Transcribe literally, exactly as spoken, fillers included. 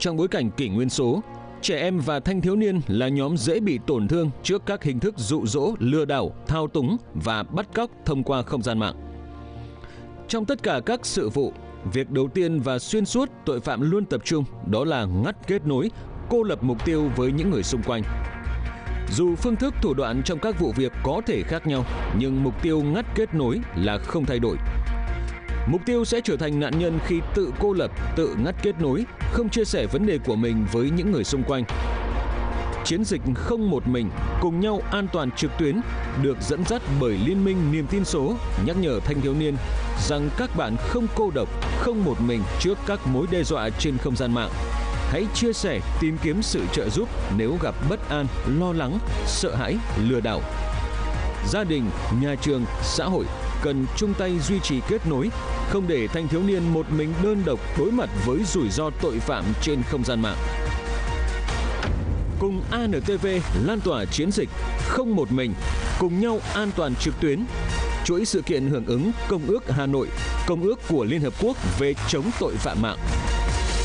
Trong bối cảnh kỷ nguyên số, trẻ em và thanh thiếu niên là nhóm dễ bị tổn thương trước các hình thức dụ dỗ, lừa đảo, thao túng và bắt cóc thông qua không gian mạng. Trong tất cả các sự vụ, việc đầu tiên và xuyên suốt tội phạm luôn tập trung đó là ngắt kết nối, cô lập mục tiêu với những người xung quanh. Dù phương thức thủ đoạn trong các vụ việc có thể khác nhau, nhưng mục tiêu ngắt kết nối là không thay đổi. Mục tiêu sẽ trở thành nạn nhân khi tự cô lập, tự ngắt kết nối, không chia sẻ vấn đề của mình với những người xung quanh. Chiến dịch Không Một Mình, cùng nhau an toàn trực tuyến được dẫn dắt bởi Liên minh Niềm tin số nhắc nhở thanh thiếu niên rằng các bạn không cô độc, không một mình trước các mối đe dọa trên không gian mạng. Hãy chia sẻ, tìm kiếm sự trợ giúp nếu gặp bất an, lo lắng, sợ hãi, lừa đảo. Gia đình, nhà trường, xã hội cần chung tay duy trì kết nối, không để thanh thiếu niên một mình đơn độc đối mặt với rủi ro tội phạm trên không gian mạng. Cùng a en tê vê lan tỏa chiến dịch Không Một Mình, cùng nhau an toàn trực tuyến. Chuỗi sự kiện hưởng ứng Công ước Hà Nội, Công ước của Liên Hợp Quốc về chống tội phạm mạng.